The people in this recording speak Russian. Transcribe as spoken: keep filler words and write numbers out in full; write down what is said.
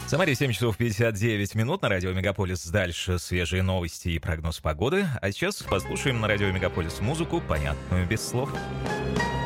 В Самаре семь часов пятьдесят девять минут. На радио Мегаполис дальше свежие новости и прогноз погоды. А сейчас послушаем на радио Мегаполис музыку, понятную без слов.